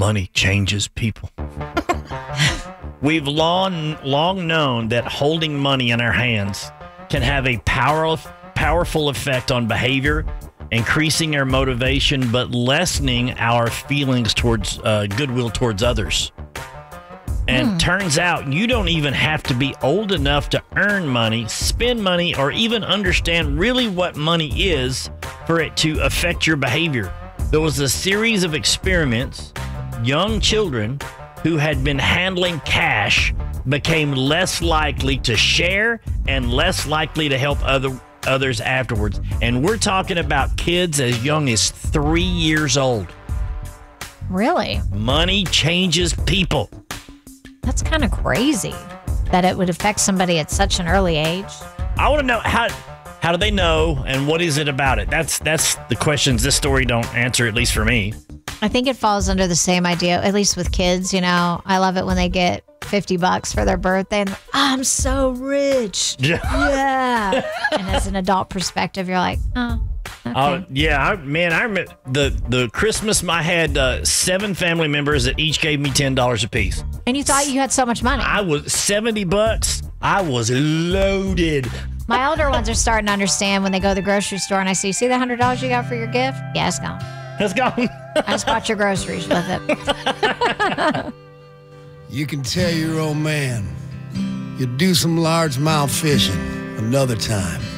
money changes people. We've long known that holding money in our hands can have a powerful effect on behavior, increasing our motivation, but lessening our feelings towards goodwill towards others. And turns out you don't even have to be old enough to earn money, spend money, or even understand really what money is for it to affect your behavior. There was a series of experiments. Young children who had been handling cash became less likely to share and less likely to help others afterwards. And we're talking about kids as young as 3 years old. Really? Money changes people. That's kind of crazy that it would affect somebody at such an early age. I want to know how do they know, and what is it about it? That's the questions this story don't answer, at least for me. I think it falls under the same idea, at least with kids. I love it when they get $50 for their birthday and I'm so rich. Yeah. And as an adult perspective, you're like, oh, okay. Yeah. I remember the Christmas I had 7 family members that each gave me $10 a piece. And you thought you had so much money. I was $70. I was loaded. My older ones are starting to understand when they go to the grocery store and I see the $100 you got for your gift? Yeah, it's gone. It's gone. I just bought your groceries with it. You can tell your old man you'll do some largemouth fishing another time.